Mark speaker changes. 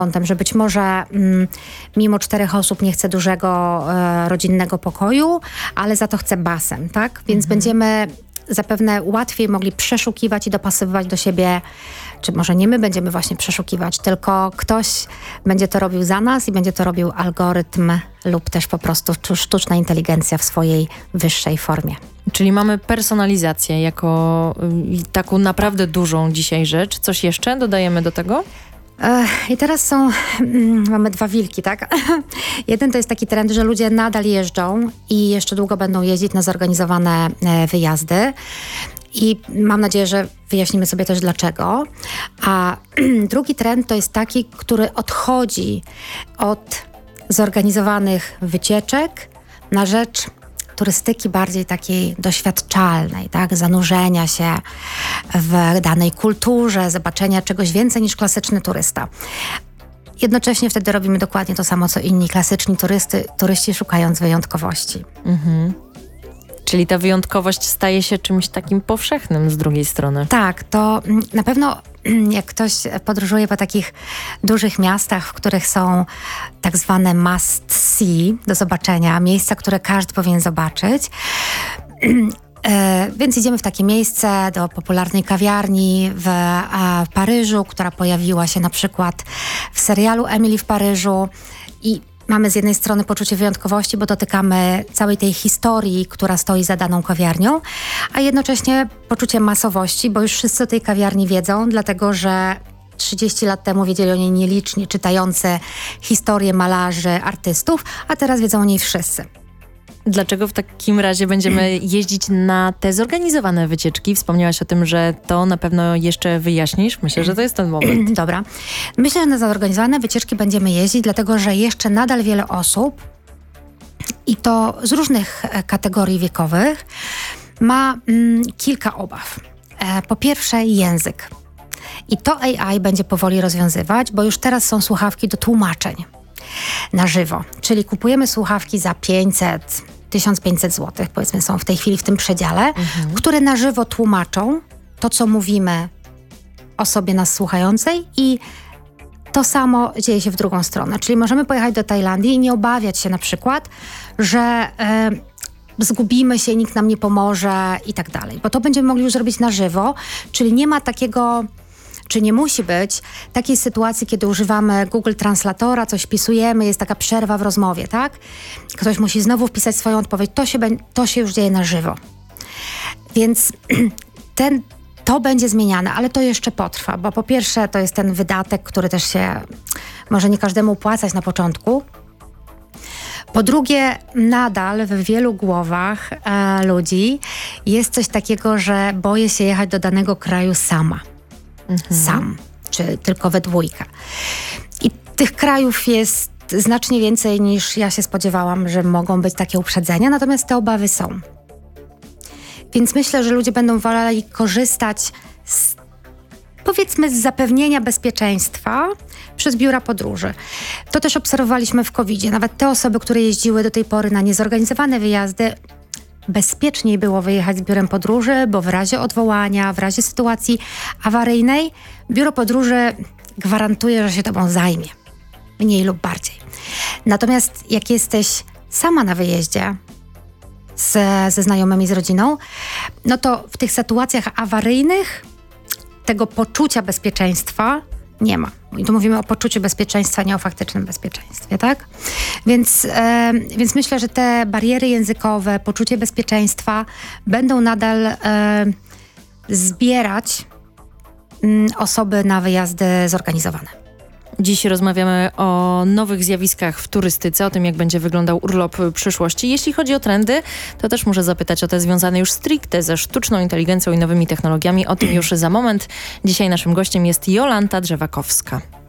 Speaker 1: że być może mimo 4 osób nie chce dużego rodzinnego pokoju, ale za to chce basen, tak? Więc będziemy zapewne łatwiej mogli przeszukiwać i dopasowywać do siebie, czy może nie my będziemy właśnie przeszukiwać, tylko ktoś będzie to robił za nas i będzie to robił algorytm lub też po prostu sztuczna inteligencja w swojej wyższej formie.
Speaker 2: Czyli mamy personalizację jako taką naprawdę dużą dzisiaj rzecz. Coś jeszcze dodajemy do tego?
Speaker 1: I teraz mamy 2 wilki, tak? Jeden to jest taki trend, że ludzie nadal jeżdżą i jeszcze długo będą jeździć na zorganizowane wyjazdy. I mam nadzieję, że wyjaśnimy sobie też dlaczego. A drugi trend to jest taki, który odchodzi od zorganizowanych wycieczek na rzecz turystyki bardziej takiej doświadczalnej, tak? Zanurzenia się w danej kulturze, zobaczenia czegoś więcej niż klasyczny turysta. Jednocześnie wtedy robimy dokładnie to samo, co inni klasyczni turyści szukając wyjątkowości.
Speaker 2: Czyli ta wyjątkowość staje się czymś takim powszechnym z drugiej strony.
Speaker 1: Tak, to na pewno jak ktoś podróżuje po takich dużych miastach, w których są tak zwane must see do zobaczenia, miejsca, które każdy powinien zobaczyć. Więc idziemy w takie miejsce do popularnej kawiarni w Paryżu, która pojawiła się na przykład w serialu Emily w Paryżu i mamy z jednej strony poczucie wyjątkowości, bo dotykamy całej tej historii, która stoi za daną kawiarnią, a jednocześnie poczucie masowości, bo już wszyscy o tej kawiarni wiedzą, dlatego że 30 lat temu wiedzieli o niej nieliczni, czytający historię malarzy, artystów, a teraz wiedzą o niej wszyscy.
Speaker 2: Dlaczego w takim razie będziemy jeździć na te zorganizowane wycieczki? Wspomniałaś o tym, że to na pewno jeszcze wyjaśnisz. Myślę, że to jest ten moment.
Speaker 1: Dobra. Myślę, że na zorganizowane wycieczki będziemy jeździć, dlatego że jeszcze nadal wiele osób, i to z różnych kategorii wiekowych, ma kilka obaw. Po pierwsze język. I to AI będzie powoli rozwiązywać, bo już teraz są słuchawki do tłumaczeń na żywo. Czyli kupujemy słuchawki za 500, 1500 zł, powiedzmy są w tej chwili w tym przedziale, które na żywo tłumaczą to, co mówimy osobie nas słuchającej i to samo dzieje się w drugą stronę. Czyli możemy pojechać do Tajlandii i nie obawiać się na przykład, że zgubimy się, nikt nam nie pomoże i tak dalej. Bo to będziemy mogli już zrobić na żywo, czyli nie ma takiego, czy nie musi być takiej sytuacji, kiedy używamy Google Translatora, coś wpisujemy, jest taka przerwa w rozmowie, tak? Ktoś musi znowu wpisać swoją odpowiedź. To się już dzieje na żywo. Więc to będzie zmieniane, ale to jeszcze potrwa, bo po pierwsze to jest ten wydatek, który też się może nie każdemu opłacać na początku. Po drugie, nadal w wielu głowach ludzi jest coś takiego, że boję się jechać do danego kraju sama. Sam, czy tylko we dwójkę. I tych krajów jest znacznie więcej niż ja się spodziewałam, że mogą być takie uprzedzenia, natomiast te obawy są. Więc myślę, że ludzie będą woleli korzystać z zapewnienia bezpieczeństwa przez biura podróży. To też obserwowaliśmy w COVID-zie. Nawet te osoby, które jeździły do tej pory na niezorganizowane wyjazdy, bezpieczniej było wyjechać z biurem podróży, bo w razie odwołania, w razie sytuacji awaryjnej, biuro podróży gwarantuje, że się tobą zajmie. Mniej lub bardziej. Natomiast jak jesteś sama na wyjeździe ze znajomymi, z rodziną, no to w tych sytuacjach awaryjnych tego poczucia bezpieczeństwa nie ma. I tu mówimy o poczuciu bezpieczeństwa, nie o faktycznym bezpieczeństwie, tak? Więc myślę, że te bariery językowe, poczucie bezpieczeństwa będą nadal zbierać osoby na wyjazdy zorganizowane.
Speaker 2: Dziś rozmawiamy o nowych zjawiskach w turystyce, o tym, jak będzie wyglądał urlop przyszłości. Jeśli chodzi o trendy, to też muszę zapytać o te związane już stricte ze sztuczną inteligencją i nowymi technologiami. O tym już za moment. Dzisiaj naszym gościem jest Jolanta Drzewakowska.